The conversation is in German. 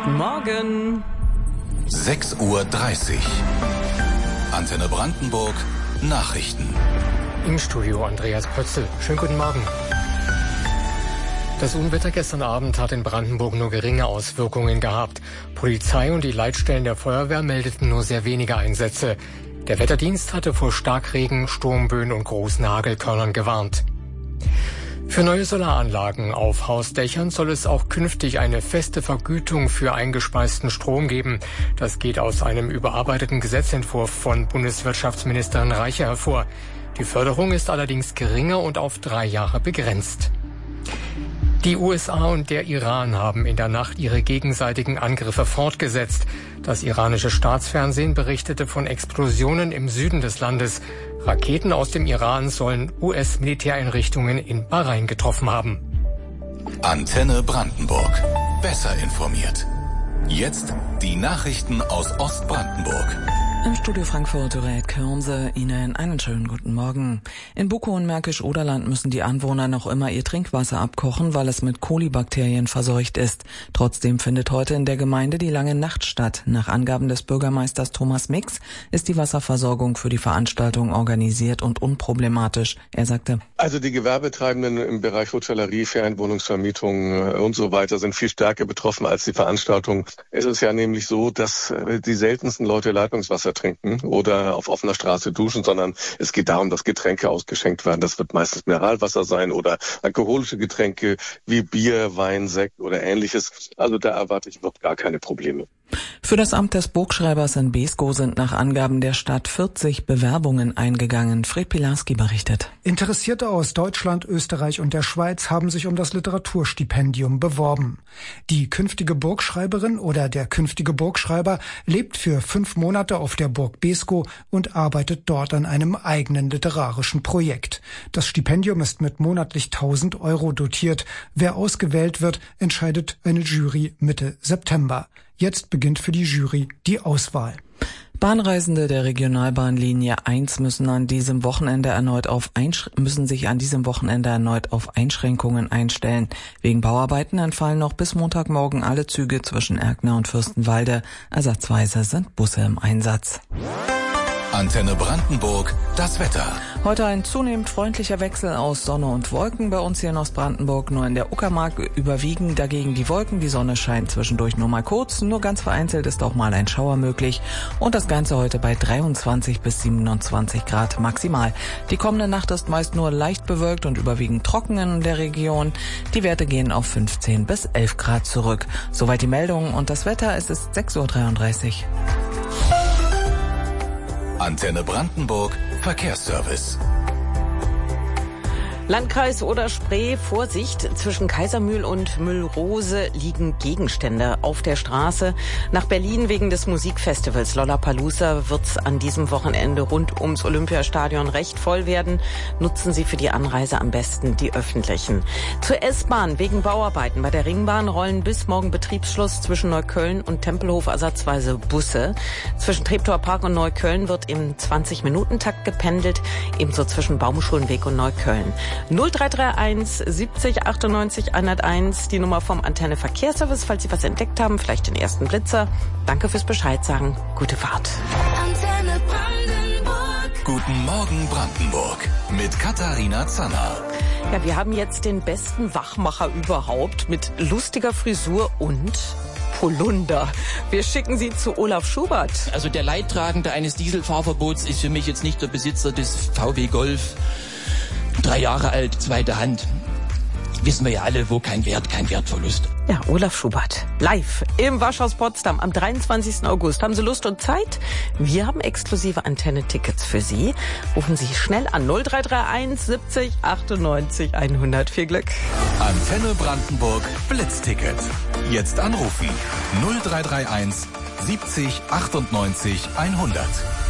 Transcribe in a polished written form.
Guten Morgen. 6:30 Uhr. Antenne Brandenburg. Nachrichten. Im Studio Andreas Pötzl. Schönen guten Morgen. Das Unwetter gestern Abend hat in Brandenburg nur geringe Auswirkungen gehabt. Polizei und die Leitstellen der Feuerwehr meldeten nur sehr wenige Einsätze. Der Wetterdienst hatte vor Starkregen, Sturmböen und großen Hagelkörnern gewarnt. Für neue Solaranlagen auf Hausdächern soll es auch künftig eine feste Vergütung für eingespeisten Strom geben. Das geht aus einem überarbeiteten Gesetzentwurf von Bundeswirtschaftsministerin Reiche hervor. Die Förderung ist allerdings geringer und auf 3 Jahre begrenzt. Die USA und der Iran haben in der Nacht ihre gegenseitigen Angriffe fortgesetzt. Das iranische Staatsfernsehen berichtete von Explosionen im Süden des Landes. Raketen aus dem Iran sollen US-Militäreinrichtungen in Bahrain getroffen haben. Antenne Brandenburg. Besser informiert. Jetzt die Nachrichten aus Ostbrandenburg. Im Studio Frankfurt Dorette Körnse, Ihnen einen schönen guten Morgen. In Bukow und Märkisch-Oderland müssen die Anwohner noch immer ihr Trinkwasser abkochen, weil es mit Kolibakterien verseucht ist. Trotzdem findet heute in der Gemeinde die lange Nacht statt. Nach Angaben des Bürgermeisters Thomas Mix ist die Wasserversorgung für die Veranstaltung organisiert und unproblematisch. Er sagte: Also die Gewerbetreibenden im Bereich Hotellerie, Ferienwohnungsvermietung und so weiter sind viel stärker betroffen als die Veranstaltung. Es ist ja nämlich so, dass die seltensten Leute Leitungswasser trinken oder auf offener Straße duschen, sondern es geht darum, dass Getränke ausgeschenkt werden. Das wird meistens Mineralwasser sein oder alkoholische Getränke wie Bier, Wein, Sekt oder Ähnliches. Also da erwarte ich überhaupt gar keine Probleme. Für das Amt des Burgschreibers in Beeskow sind nach Angaben der Stadt 40 Bewerbungen eingegangen. Fred Pilarski berichtet. Interessierte aus Deutschland, Österreich und der Schweiz haben sich um das Literaturstipendium beworben. Die künftige Burgschreiberin oder der künftige Burgschreiber lebt für 5 Monate auf der Burg Beeskow und arbeitet dort an einem eigenen literarischen Projekt. Das Stipendium ist mit monatlich 1.000 Euro dotiert. Wer ausgewählt wird, entscheidet eine Jury Mitte September. Jetzt beginnt für die Jury die Auswahl. Bahnreisende der Regionalbahnlinie 1 müssen sich an diesem Wochenende erneut auf Einschränkungen einstellen. Wegen Bauarbeiten entfallen noch bis Montagmorgen alle Züge zwischen Erkner und Fürstenwalde. Ersatzweise sind Busse im Einsatz. Antenne Brandenburg, das Wetter. Heute ein zunehmend freundlicher Wechsel aus Sonne und Wolken bei uns hier in Ostbrandenburg. Nur in der Uckermark überwiegen dagegen die Wolken. Die Sonne scheint zwischendurch nur mal kurz. Nur ganz vereinzelt ist auch mal ein Schauer möglich. Und das Ganze heute bei 23 bis 27 Grad maximal. Die kommende Nacht ist meist nur leicht bewölkt und überwiegend trocken in der Region. Die Werte gehen auf 15 bis 11 Grad zurück. Soweit die Meldungen und das Wetter. Es ist 6:33 Uhr. Antenne Brandenburg, Verkehrsservice. Landkreis Oder-Spree, Vorsicht, zwischen Kaisermühl und Müllrose liegen Gegenstände auf der Straße. Nach Berlin wegen des Musikfestivals Lollapalooza wird's an diesem Wochenende rund ums Olympiastadion recht voll werden. Nutzen Sie für die Anreise am besten die öffentlichen. Zur S-Bahn wegen Bauarbeiten bei der Ringbahn rollen bis morgen Betriebsschluss zwischen Neukölln und Tempelhof ersatzweise Busse. Zwischen Treptower Park und Neukölln wird im 20-Minuten-Takt gependelt, ebenso zwischen Baumschulenweg und Neukölln. 0331 70 98 101, die Nummer vom Antenne Verkehrsservice, falls Sie was entdeckt haben, vielleicht den ersten Blitzer. Danke fürs Bescheid sagen. Gute Fahrt. Antenne Brandenburg. Guten Morgen Brandenburg mit Katharina Zanner. Ja, wir haben jetzt den besten Wachmacher überhaupt mit lustiger Frisur und Polunder. Wir schicken Sie zu Olaf Schubert. Also der Leidtragende eines Dieselfahrverbots ist für mich jetzt nicht der Besitzer des VW Golf. 3 Jahre alt, zweite Hand. Wissen wir ja alle, wo kein Wert, kein Wertverlust. Ja, Olaf Schubert. Live im Waschhaus Potsdam am 23. August. Haben Sie Lust und Zeit? Wir haben exklusive Antenne-Tickets für Sie. Rufen Sie schnell an 0331 70 98 100. Viel Glück. Antenne Brandenburg Blitzticket. Jetzt anrufen. 0331 70 98 100.